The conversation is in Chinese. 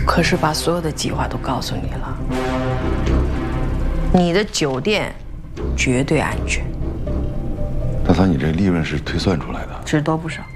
可是把所有的计划都告诉你了，你的酒店绝对安全。 大嫂，你这利润是推算出来的？ 只多不少。